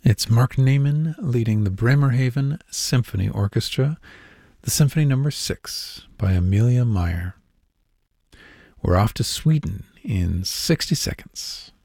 It's Mark Naiman leading the Bremerhaven Symphony Orchestra, the Symphony No. 6 by Amelia Meyer. We're off to Sweden in 60 seconds.